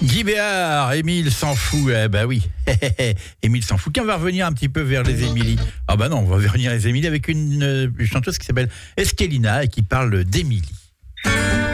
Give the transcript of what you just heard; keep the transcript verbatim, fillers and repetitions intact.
Guy Béard, Émile s'en fout. Eh ben oui, Émile s'en fout. Quand on va revenir un petit peu vers les Émilie. Ah ben non, on va revenir les Émilie avec une, une chanteuse qui s'appelle Esquelina et qui parle d'Émilie.